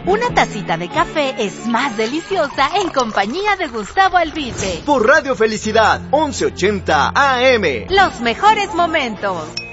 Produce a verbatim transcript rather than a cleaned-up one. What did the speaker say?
Una tacita de café es más deliciosa en compañía de Gustavo Alvite. Por Radio Felicidad, once ochenta A M. Los mejores momentos.